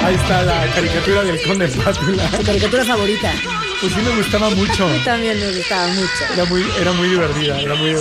Ahí está la caricatura del Conde Pátula. Tu caricatura favorita. Pues sí me gustaba mucho. A mí también me gustaba mucho. Era muy divertida,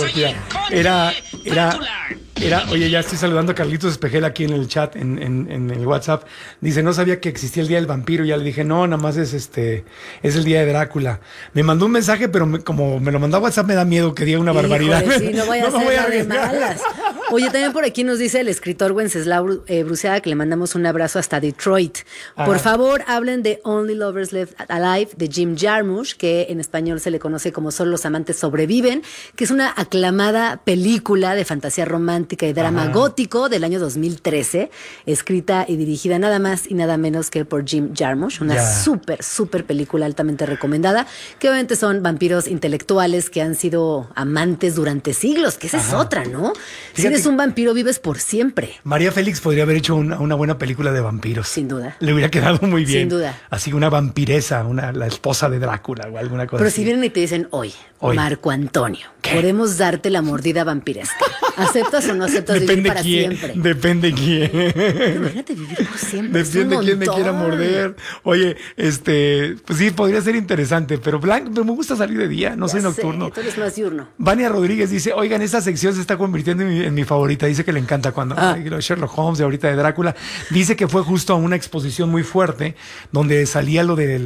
oye, ya estoy saludando a Carlitos Espejel aquí en el chat, en el WhatsApp. Dice, no sabía que existía el Día del Vampiro. Ya le dije, no, nada más es el Día de Drácula. Me mandó un mensaje, pero como me lo mandó a WhatsApp, me da miedo que diga una barbaridad. Sí, no voy a hacer de malas. Oye, también por aquí nos dice el escritor Wenceslao Bruceaga, que le mandamos un abrazo hasta Detroit. Por favor, hablen de Only Lovers Left Alive, de Jim Jarmusch, que en español se le conoce como Solo los amantes sobreviven, que es una aclamada película de fantasía romántica y drama gótico del año 2013, escrita y dirigida nada más y nada menos que por Jim Jarmusch, una súper película altamente recomendada, que obviamente son vampiros intelectuales que han sido amantes durante siglos, que esa es otra, ¿no? Si eres un vampiro, vives por siempre. María Félix podría haber hecho una buena película de vampiros. Sin duda. Le hubiera quedado muy bien. Sin duda. Así una vampiresa, la esposa de Drácula o alguna cosa Pero así. si vienen y te dicen, hoy, Marco Antonio, podemos darte la mordida vampiresca. ¿Aceptas o no aceptas vivir para siempre? Depende quién. Imagínate vivir por siempre. Depende quién me quiera morder. Oye, pues sí, podría ser interesante, pero me gusta salir de día, no soy nocturno. Tú eres más diurno. Vania Rodríguez dice, oigan, esta sección se está convirtiendo en mi favorita. Dice que le encanta cuando Sherlock Holmes de ahorita de Drácula. Dice que fue justo a una exposición muy fuerte donde salía lo de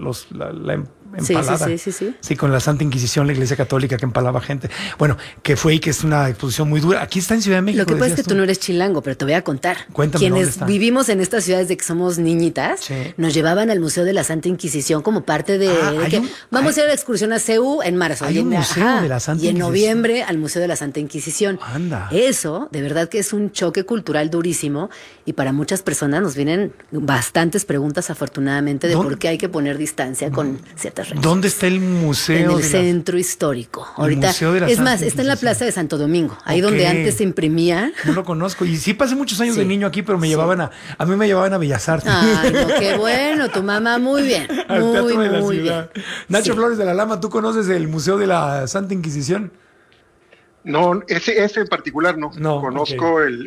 la empalada. Sí. Sí, con la Santa Inquisición, la Iglesia Católica que empalaba gente. Bueno, que fue y que es una exposición muy dura. Aquí está en Ciudad de México. Lo que pasa es que tú no eres chilango, pero te voy a contar. Cuéntame. Quienes vivimos en estas ciudades de que somos niñitas, nos llevaban al Museo de la Santa Inquisición como parte de que vamos a ir a la excursión a CEU en marzo. Hay un museo de la Santa Inquisición. Y en noviembre al Museo de la Santa Inquisición. Anda. Eso, de verdad que es un choque cultural durísimo y para muchas personas nos vienen bastantes preguntas, afortunadamente, de por qué hay que poner distancia con ciertas reglas. ¿Dónde está el museo? En el centro histórico. Ahorita, es más, está en la Plaza de Santo Domingo, ahí donde antes se imprimía. No lo conozco. Y sí pasé muchos años de niño aquí, pero a mí me llevaban a Bellas Artes. Ay, no, qué bueno, tu mamá, muy bien. Al Teatro de la Ciudad. Bien. Nacho Flores de la Lama, ¿tú conoces el Museo de la Santa Inquisición? No, ese en particular no. Conozco el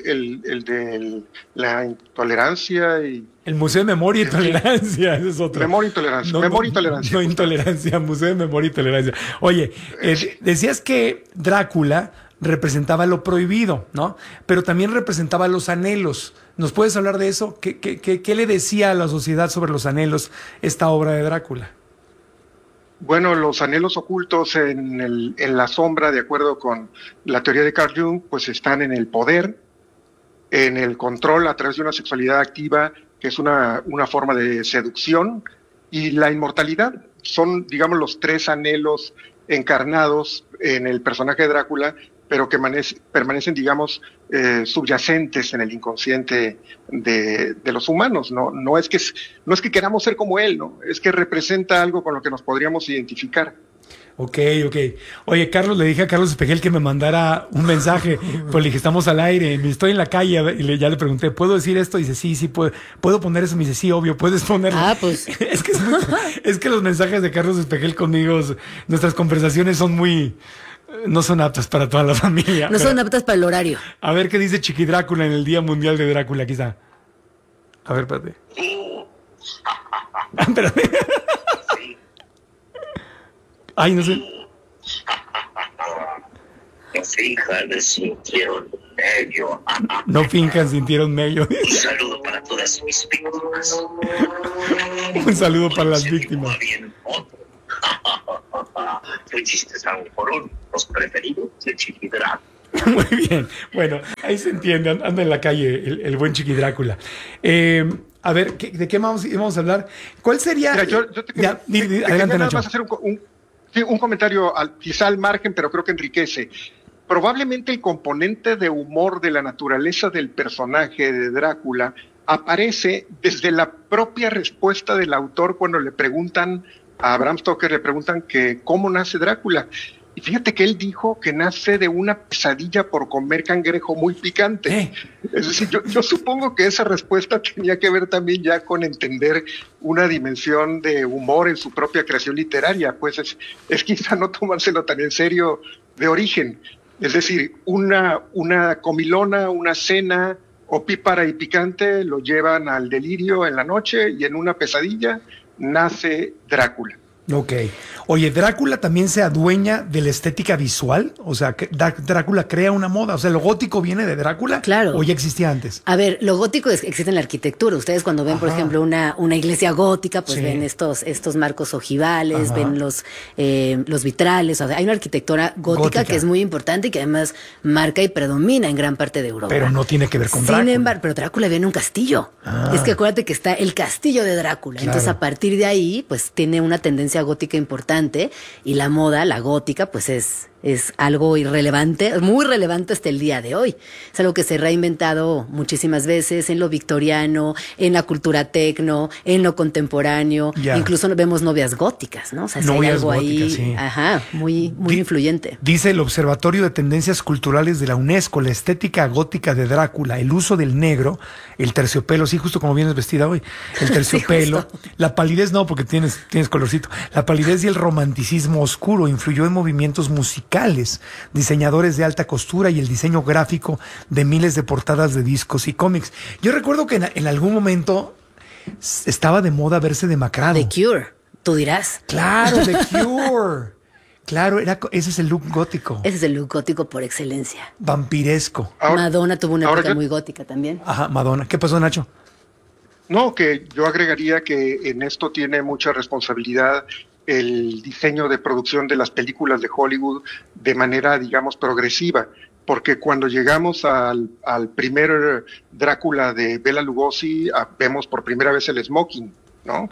de la intolerancia y... El Museo de Memoria y Tolerancia, ese es otro. Memoria y Tolerancia. Memoria y Tolerancia. No, intolerancia, Museo de Memoria y Tolerancia. Oye, decías que Drácula representaba lo prohibido, ¿no? Pero también representaba los anhelos. ¿Nos puedes hablar de eso? ¿Qué le decía a la sociedad sobre los anhelos esta obra de Drácula? Bueno, los anhelos ocultos en la sombra, de acuerdo con la teoría de Carl Jung, pues están en el poder, en el control a través de una sexualidad activa, que es una forma de seducción, y la inmortalidad. Son, digamos, los tres anhelos encarnados en el personaje de Drácula, pero que permanecen, digamos, subyacentes en el inconsciente de los humanos. No es que queramos ser como él, ¿no? Es que representa algo con lo que nos podríamos identificar. Ok. Oye, Carlos, le dije a Carlos Espejel que me mandara un mensaje, pues le dije, estamos al aire, estoy en la calle, y ya le pregunté, ¿puedo decir esto? Y dice, sí, puedo poner eso. Me dice, sí, obvio, puedes ponerlo. Pues. es que los mensajes de Carlos Espejel conmigo, nuestras conversaciones no son aptas para toda la familia. No son aptas para el horario. A ver qué dice Chiqui Drácula en el Día Mundial de Drácula. Aquí está. A ver, espérate. Espérate. Ay, no sé. No finjan, sintieron medio. Un saludo para todas mis víctimas. Un saludo para las víctimas. Tu chiste es algo por los preferidos de Chiqui Drácula. Muy bien. Bueno, ahí se entiende. Anda en la calle el buen Chiqui Drácula. A ver, ¿de qué vamos a hablar? ¿Cuál sería? Mira, yo te adelante, Nacho. Vas a hacer un comentario quizá al margen, pero creo que enriquece. Probablemente el componente de humor de la naturaleza del personaje de Drácula aparece desde la propia respuesta del autor cuando le preguntan a Bram Stoker, le preguntan que cómo nace Drácula. Y fíjate que él dijo que nace de una pesadilla por comer cangrejo muy picante. Es decir, yo supongo que esa respuesta tenía que ver también ya con entender una dimensión de humor en su propia creación literaria. Pues es quizá no tomárselo tan en serio de origen. Es decir, una comilona, una cena opípara y picante lo llevan al delirio en la noche y en una pesadilla nace Drácula. Ok. Oye, ¿Drácula también se adueña de la estética visual? O sea, ¿Drácula crea una moda? O sea, ¿lo gótico viene de Drácula? Claro. ¿O ya existía antes? A ver, lo gótico existe en la arquitectura. Ustedes cuando ven, por ejemplo, una iglesia gótica, pues Sí. ven estos marcos ojivales, Ajá. ven los vitrales. O sea, hay una arquitectura gótica que es muy importante y que además marca y predomina en gran parte de Europa. Pero no tiene que ver con Sin Drácula. embargo, pero Drácula viene en un castillo. Ah. Es que acuérdate que está el castillo de Drácula. Claro. Entonces, a partir de ahí, pues tiene una tendencia gótica importante y la moda, la gótica, pues es algo irrelevante, muy relevante hasta el día de hoy. Es algo que se ha reinventado muchísimas veces en lo victoriano, en la cultura tecno, en lo contemporáneo. Ya. Incluso vemos novias góticas, ¿no? O sea, si hay Novias algo ahí, góticas, sí. ajá, muy influyente. Dice el Observatorio de Tendencias Culturales de la UNESCO, la estética gótica de Drácula, el uso del negro, el terciopelo, sí, justo como vienes vestida hoy, el terciopelo, justo. la palidez no, porque tienes colorcito, la palidez y el romanticismo oscuro influyó en movimientos musicales, diseñadores de alta costura y el diseño gráfico de miles de portadas de discos y cómics. Yo recuerdo que en algún momento estaba de moda verse demacrado. The Cure, tú dirás. Claro, The Cure. Claro, ese es el look gótico, Ese es el look gótico por excelencia. vampiresco. Ahora- Madonna tuvo una ahora época yo- muy gótica también. Ajá, Madonna. ¿Qué pasó, Nacho? No, que yo agregaría que en esto tiene mucha responsabilidad el diseño de producción de las películas de Hollywood de manera, digamos, progresiva, porque cuando llegamos al primer Drácula de Bela Lugosi, vemos por primera vez el smoking, ¿no?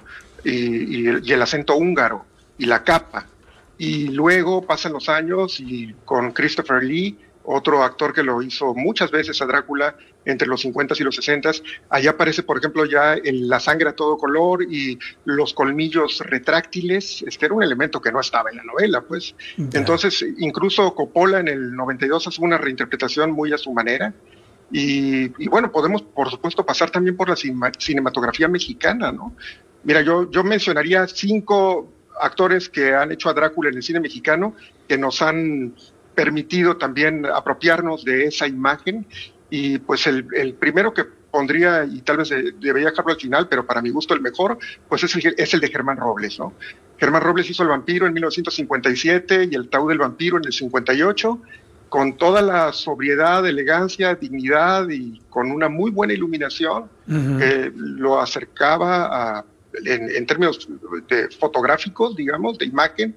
Y el acento húngaro y la capa. Y luego pasan los años y con Christopher Lee, otro actor que lo hizo muchas veces a Drácula entre los 50s y los 60s, allá aparece, por ejemplo, ya la sangre a todo color y los colmillos retráctiles. Era un elemento que no estaba en la novela, pues. Ya. Entonces, incluso Coppola en el 92 hace una reinterpretación muy a su manera. Y bueno, podemos, por supuesto, pasar también por la cinematografía mexicana, ¿no? Mira, yo mencionaría 5 actores que han hecho a Drácula en el cine mexicano, que nos han permitido también apropiarnos de esa imagen. Y pues el primero que pondría, y tal vez debería dejarlo al final, pero para mi gusto el mejor, pues es el de Germán Robles, ¿no? Germán Robles hizo El vampiro en 1957 y El ataúd del vampiro en el 58, con toda la sobriedad, elegancia, dignidad y con una muy buena iluminación que lo acercaba en términos fotográficos, digamos, de imagen,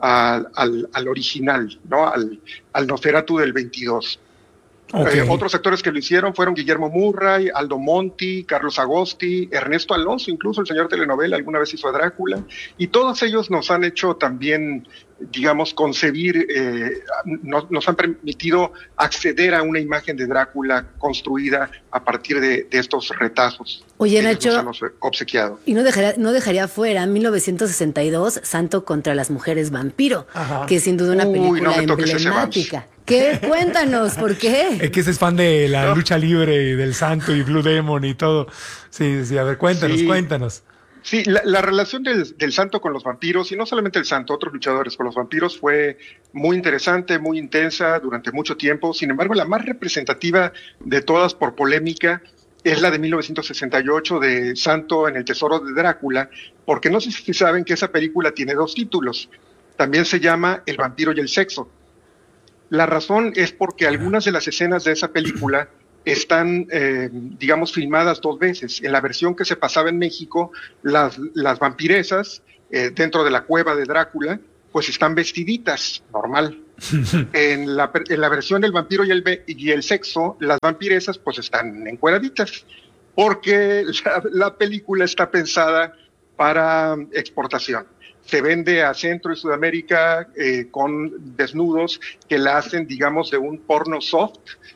al original, ¿no? Al Nosferatu del 22. Okay. Otros actores que lo hicieron fueron Guillermo Murray, Aldo Monti, Carlos Agosti, Ernesto Alonso, incluso el señor telenovela alguna vez hizo a Drácula, y todos ellos nos han hecho también, digamos, concebir, nos han permitido acceder a una imagen de Drácula construida a partir de estos retazos. Oye, que Nacho, nos han obsequiado. y no dejaría fuera 1962 Santo contra las mujeres vampiro, Ajá. que es sin duda una Uy, película no me toques ese emblemática. ¿Qué? Cuéntanos, ¿por qué? Es que ese es fan de la lucha libre y del Santo y Blue Demon y todo. Sí, a ver, cuéntanos. Sí, la relación del Santo con los vampiros, y no solamente el Santo, otros luchadores con los vampiros, fue muy interesante, muy intensa durante mucho tiempo. Sin embargo, la más representativa de todas por polémica es la de 1968 de Santo en el Tesoro de Drácula, porque no sé si saben que esa película tiene 2 títulos. También se llama El vampiro y el sexo. La razón es porque algunas de las escenas de esa película están, digamos, filmadas 2 veces. En la versión que se pasaba en México, las vampiresas dentro de la cueva de Drácula, pues están vestiditas, normal. En la versión del vampiro y el sexo, las vampiresas pues están encueraditas, porque la película está pensada para exportación. Se vende a Centro y Sudamérica con desnudos que la hacen, digamos, de un porno soft.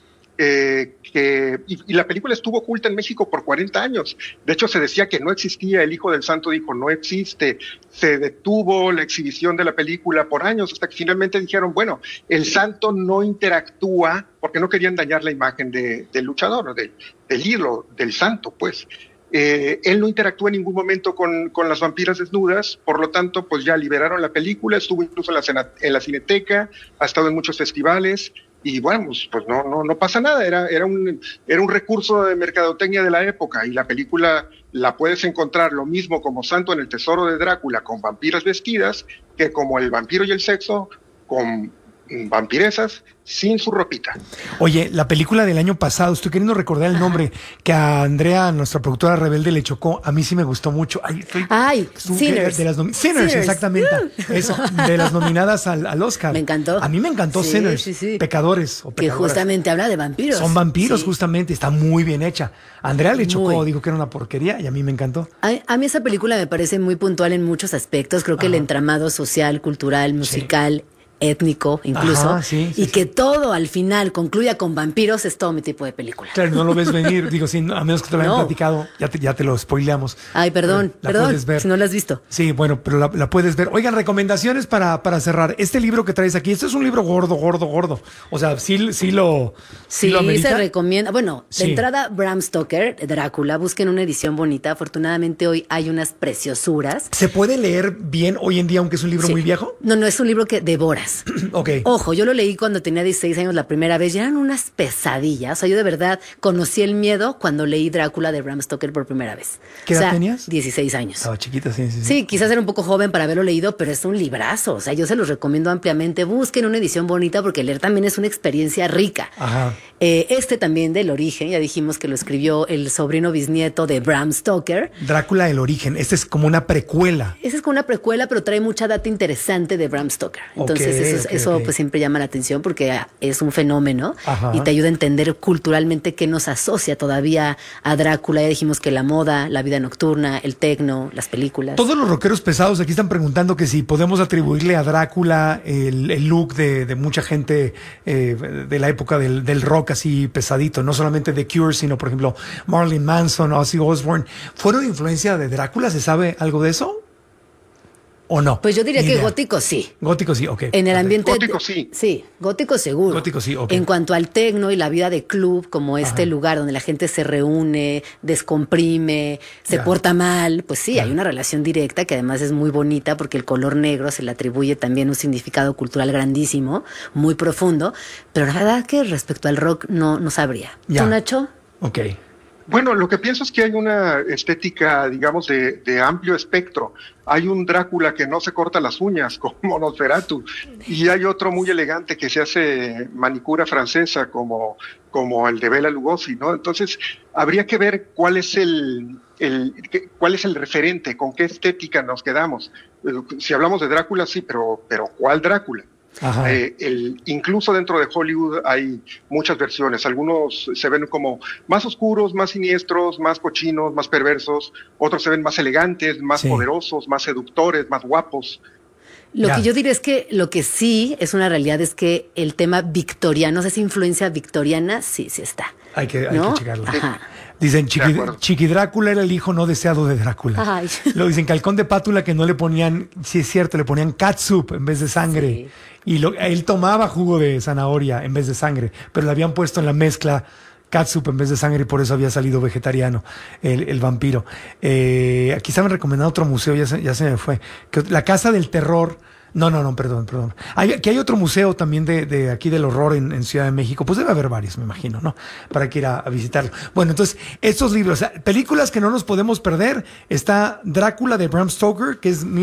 Y la película estuvo oculta en México por 40 años. De hecho, se decía que no existía. El Hijo del Santo dijo, no existe. Se detuvo la exhibición de la película por años, hasta que finalmente dijeron, bueno, el Santo no interactúa, porque no querían dañar la imagen del luchador, del ídolo, del Santo, pues. Él no interactúa en ningún momento con las vampiras desnudas, por lo tanto, pues ya liberaron la película, estuvo incluso en la Cineteca, ha estado en muchos festivales, y bueno, pues no pasa nada, era un recurso de mercadotecnia de la época, y la película la puedes encontrar lo mismo como Santo en el Tesoro de Drácula con vampiras vestidas, que como El vampiro y el sexo con vampiresas sin su ropita. Oye, la película del año pasado, estoy queriendo recordar el nombre, que a Andrea, nuestra productora rebelde, le chocó. A mí sí me gustó mucho. Sinners. Sinners, exactamente. Eso, de las nominadas al Oscar. Me encantó. A mí me encantó Sinners. Sí. Pecadores o que pecadoras. justamente habla de vampiros. Son vampiros, Sí. justamente. Está muy bien hecha. A Andrea le chocó, Muy. dijo que era una porquería y a mí me encantó. A mí esa película me parece muy puntual en muchos aspectos. Creo que el entramado social, cultural, musical, étnico incluso, Ajá, sí, y que todo al final concluya con vampiros, es todo mi tipo de película. Claro, no lo ves venir. Digo, sí, a menos que te lo hayan No. platicado, ya te lo spoileamos. Ay, perdón, La puedes ver. si no la has visto. Sí, bueno, pero la puedes ver. Oigan, recomendaciones para cerrar. Este libro que traes aquí, este es un libro gordo. O sea, sí lo Sí, amerita. se recomienda. Bueno, Sí. de entrada, Bram Stoker, Drácula, busquen una edición bonita. Afortunadamente hoy hay unas preciosuras. ¿Se puede leer bien hoy en día, aunque es un libro Sí. muy viejo? No, es un libro que devoras. Ok. Ojo, yo lo leí cuando tenía 16 años la primera vez y eran unas pesadillas. O sea, yo de verdad conocí el miedo cuando leí Drácula de Bram Stoker por primera vez. ¿Qué edad tenías? 16 años. Estaba chiquita, sí. Sí, quizás era un poco joven para haberlo leído, pero es un librazo. O sea, yo se los recomiendo ampliamente. Busquen una edición bonita porque leer también es una experiencia rica. Ajá. Este también del origen, ya dijimos que lo escribió el sobrino bisnieto de Bram Stoker. Drácula, el origen. Este es como una precuela. Esa es como una precuela, pero trae mucha data interesante de Bram Stoker. Entonces, eso ok. pues siempre llama la atención porque es un fenómeno. Ajá. Y te ayuda a entender culturalmente qué nos asocia todavía a Drácula. Ya dijimos que la moda, la vida nocturna, el tecno, las películas. Todos los rockeros pesados aquí están preguntando que si podemos atribuirle a Drácula el look de mucha gente de la época del rock así pesadito, no solamente de Cure, sino por ejemplo Marilyn Manson, Ozzy Osbourne. ¿Fueron influencia de Drácula? ¿Se sabe algo de eso? ¿O no? Pues yo diría Ni que idea. gótico sí. Gótico sí, ok. En el Perfecto. ambiente. Gótico sí. Sí, gótico seguro. Gótico sí, ok. En cuanto al tecno y la vida de club, como este lugar donde la gente se reúne, descomprime, se Ya. porta mal, pues sí, hay una relación directa que además es muy bonita porque el color negro se le atribuye también un significado cultural grandísimo, muy profundo. Pero la verdad que respecto al rock no sabría. Ya. ¿Tú, Nacho? Ok. Bueno, lo que pienso es que hay una estética, digamos, de amplio espectro. Hay un Drácula que no se corta las uñas, como Nosferatu, y hay otro muy elegante que se hace manicura francesa, como el de Bela Lugosi, ¿no? Entonces, habría que ver cuál es cuál es el referente, con qué estética nos quedamos. Si hablamos de Drácula, sí, pero ¿cuál Drácula? Ajá. Incluso dentro de Hollywood hay muchas versiones. Algunos se ven como más oscuros, más siniestros, más cochinos, más perversos. Otros se ven más elegantes, más Sí. poderosos, más seductores, más guapos. Lo Ya. que yo diría es que lo que sí es una realidad es que el tema victoriano, esa influencia victoriana, sí está. Hay que ¿no? checarlo. Ajá. Dicen, De acuerdo. Chiqui Drácula era el hijo no deseado de Drácula. Ay. Lo dicen, Calcón de Pátula que no le ponían, sí es cierto, le ponían catsup en vez de sangre. Sí. Y él tomaba jugo de zanahoria en vez de sangre, pero le habían puesto en la mezcla catsup en vez de sangre y por eso había salido vegetariano el vampiro. Aquí estaban recomendando otro museo, ya se me fue. La Casa del Terror. No, perdón. Aquí hay otro museo también de aquí del horror en Ciudad de México. Pues debe haber varios, me imagino, ¿no? Para que ir a visitarlo. Bueno, entonces, estos libros, o sea, películas que no nos podemos perder. Está Drácula de Bram Stoker, que es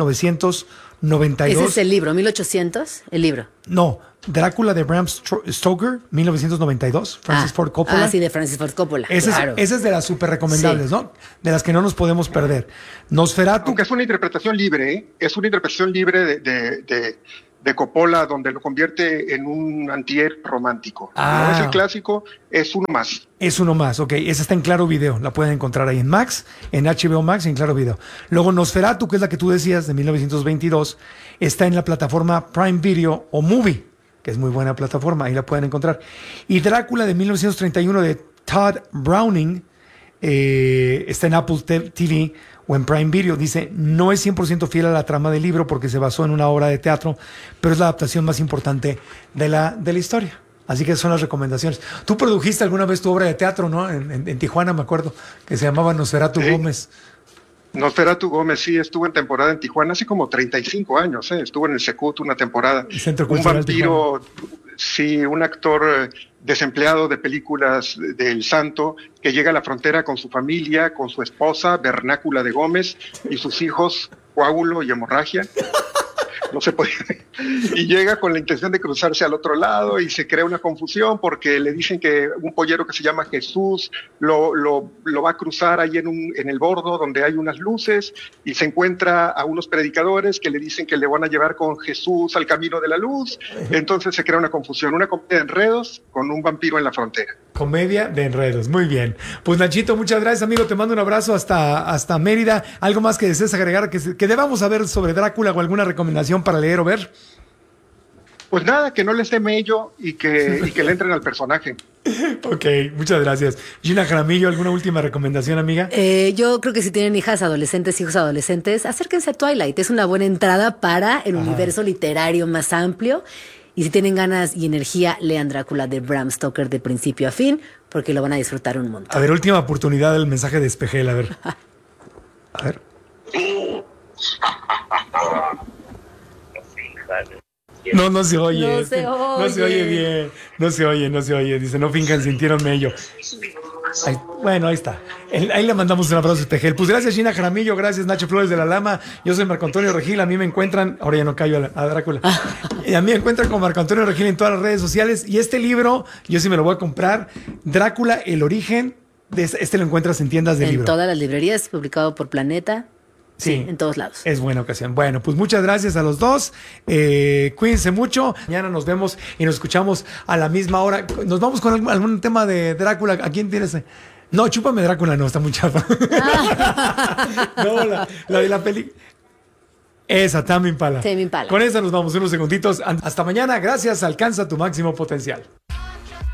1992. Ese es el libro, 1800, el libro. No, Drácula de Bram Stoker, 1992, Francis Ford Coppola. Sí, de Francis Ford Coppola. Esa claro. es de las súper recomendables, Sí. ¿no? De las que no nos podemos perder. Nosferatu. Aunque es una interpretación libre, ¿eh? Es una interpretación libre de Coppola, donde lo convierte en un antihéroe romántico. Ah. No es el clásico, es uno más. Es uno más, ok. Esa está en Claro Video. La pueden encontrar ahí en Max, en HBO Max y en Claro Video. Luego Nosferatu, que es la que tú decías, de 1922, está en la plataforma Prime Video o Movie, que es muy buena plataforma. Ahí la pueden encontrar. Y Drácula de 1931 de Todd Browning está en Apple TV o en Prime Video. Dice, no es 100% fiel a la trama del libro porque se basó en una obra de teatro, pero es la adaptación más importante de la historia. Así que son las recomendaciones. Tú produjiste alguna vez tu obra de teatro, ¿no? En Tijuana, me acuerdo, que se llamaba Nosferatu Sí. Gómez. Nosferatu Gómez, sí, estuvo en temporada en Tijuana hace como 35 años, ¿eh? Estuvo en el Secut una temporada. El Centro Un Cultural vampiro Sí, un actor desempleado de películas del Santo que llega a la frontera con su familia, con su esposa, Vernácula de Gómez, y sus hijos, Coágulo y Hemorragia. No se puede. Y llega con la intención de cruzarse al otro lado y se crea una confusión porque le dicen que un pollero que se llama Jesús lo va a cruzar ahí en el bordo donde hay unas luces, y se encuentra a unos predicadores que le dicen que le van a llevar con Jesús al camino de la luz. Entonces se crea una confusión, una comedia de enredos con un vampiro en la frontera. Comedia de enredos, muy bien. Pues Nachito, muchas gracias, amigo, te mando un abrazo hasta Mérida. ¿Algo más que desees agregar que debamos saber sobre Drácula o alguna recomendación para leer o ver? Pues nada, que no les dé mello y que le entren al personaje. Ok, muchas gracias. Gina Jaramillo, ¿alguna última recomendación, amiga? Yo creo que si tienen hijos adolescentes, acérquense a Twilight. Es una buena entrada para el universo literario más amplio. Y si tienen ganas y energía, lean Drácula de Bram Stoker de principio a fin, porque lo van a disfrutar un montón. A ver, última oportunidad del mensaje de Espejel, a ver. A ver. No se oye. No se oye. No se oye bien. No se oye. Dice, no finjan, sintieron mello. Bueno, ahí está. Ahí le mandamos un abrazo a Espejel. Pues gracias, Gina Jaramillo. Gracias, Nacho Flores de la Lama. Yo soy Marco Antonio Regil. A mí me encuentran... Ahora ya no callo a Drácula. Y a mí me encuentran con Marco Antonio Regil en todas las redes sociales. Y este libro, yo sí me lo voy a comprar. Drácula, el origen. Este lo encuentras en tiendas de libro. En todas las librerías, publicado por Planeta. Sí, en todos lados. Es buena ocasión. Bueno, pues muchas gracias a los dos. Cuídense mucho. Mañana nos vemos y nos escuchamos a la misma hora. Nos vamos con algún tema de Drácula. ¿A quién tienes? No, Chúpame Drácula, no, está muy chafa. No, la de la peli. Esa, Tame Impala. Tame Impala. Con esa nos vamos unos segunditos. Hasta mañana. Gracias. Alcanza tu máximo potencial.